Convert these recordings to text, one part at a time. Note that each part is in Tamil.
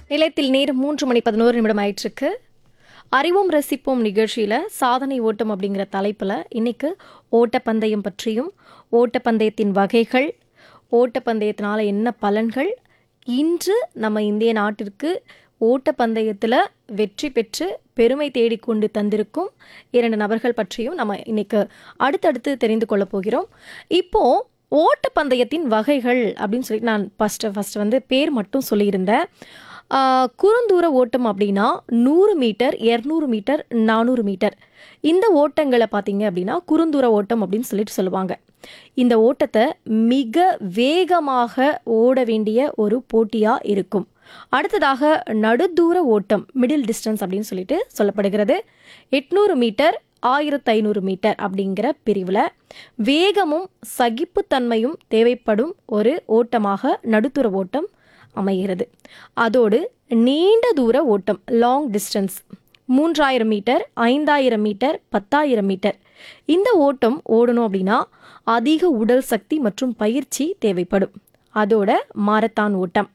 நிலையத்தில் நேரம் 3:11 ஆயிட்டிருக்கு. அறிவோம் ரசிப்போம் நிகழ்ச்சியில் சாதனை ஓட்டம் அப்படிங்கிற தலைப்பில் இன்னைக்கு ஓட்டப்பந்தயம் பற்றியும், ஓட்டப்பந்தயத்தின் வகைகள், ஓட்டப்பந்தயத்தினால என்ன பலன்கள், இன்று நம்ம இந்திய நாட்டிற்கு ஓட்டப்பந்தயத்தில் வெற்றி பெற்று பெருமை தேடிக்கொண்டு தந்திருக்கும் 2 நபர்கள் பற்றியும் நம்ம இன்னைக்கு அடுத்தடுத்து தெரிந்து கொள்ள போகிறோம். இப்போது ஓட்டப்பந்தயத்தின் வகைகள் அப்படின்னு சொல்லிட்டு நான் ஃபஸ்ட்டு வந்து பேர் மட்டும் சொல்லியிருந்தேன். குறுந்தூர ஓட்டம் அப்படின்னா 100 மீட்டர், 200 மீட்டர், 400 மீட்டர். இந்த ஓட்டங்களை பார்த்தீங்க அப்படின்னா குறுந்தூர ஓட்டம் அப்படின்னு சொல்லிட்டு சொல்லுவாங்க. இந்த ஓட்டத்தை மிக வேகமாக ஓட வேண்டிய ஒரு போட்டியாக இருக்கும். அடுத்ததாக நடுதூர ஓட்டம், மிடில் டிஸ்டன்ஸ் அப்படின்னு சொல்லிட்டு சொல்லப்படுகிறது. 800 மீட்டர், 1500 மீட்டர் அப்படிங்கிற பிரிவில் வேகமும் சகிப்புத்தன்மையும் தேவைப்படும் ஒரு ஓட்டமாக நடுத்தூர ஓட்டம் அமைகிறது. அதோடு நீண்ட தூர ஓட்டம், long distance, 3000 metre, 5000 metre, 10000 metre. இந்த ஓட்டம் ஓடணும் அப்படின்னா அதிக உடல் சக்தி மற்றும் பயிற்சி தேவைப்படும். அதோட மாரத்தான் ஓட்டம்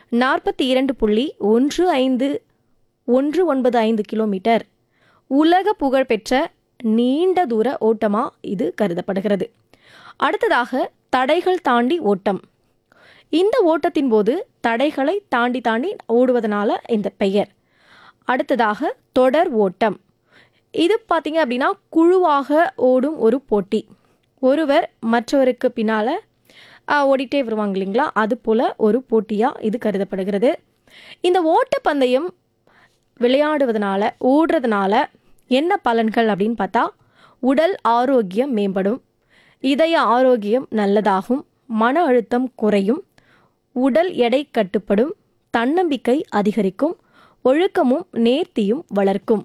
42.195 கிலோமீட்டர் உலக புகழ்பெற்ற நீண்ட தூர ஓட்டமாக இது கருதப்படுகிறது. அடுத்ததாக தடைகள் தாண்டி ஓட்டம். இந்த ஓட்டத்தின் போது தடைகளை தாண்டி ஓடுவதனால இந்த பெயர். அடுத்ததாக தொடர் ஓட்டம். இது பார்த்தீங்க அப்படின்னா குழுவாக ஓடும் ஒரு போட்டி. ஒருவர் மற்றவருக்கு பின்னால் ஓடிட்டே வருவாங்க இல்லைங்களா, அது போல் ஒரு போட்டியாக இது கருதப்படுகிறது. இந்த ஓட்டப்பந்தயம் விளையாடுவதனால, ஓடுறதுனால என்ன பலன்கள் அப்படின்னு பார்த்தா, உடல் ஆரோக்கியம் மேம்படும், இதய ஆரோக்கியம் நல்லதாகும், மன அழுத்தம் குறையும், உடல் எடை கட்டுப்படும், தன்னம்பிக்கை அதிகரிக்கும், ஒழுக்கமும் நேர்த்தியும் வளர்க்கும்.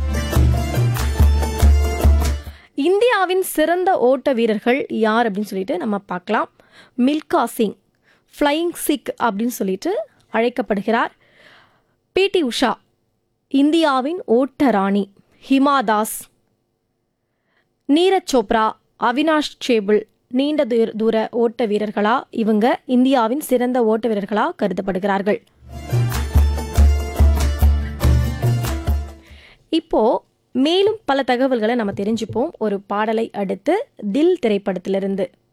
இந்தியாவின் சிறந்த ஓட்ட வீரர்கள் யார் அப்படின்னு சொல்லிட்டு நம்ம பார்க்கலாம். மில்கா சிங், ஃப்ளையிங் சிக் அப்படின்னு சொல்லிட்டு அழைக்கப்படுகிறார். பிடி உஷா இந்தியாவின் ஓட்ட ராணி. ஹிமா தாஸ், நீரஜ் சோப்ரா, அவினாஷ் சேபுல் நீண்ட தூர ஓட்ட வீரர்களா இவங்க இந்தியாவின் சிறந்த ஓட்ட வீரர்களா கருதப்படுகிறார்கள். இப்போ மேலும் பல தகவல்களை நம்ம தெரிஞ்சுப்போம் ஒரு பாடலை அடுத்து. தில் திரைப்படத்திலிருந்து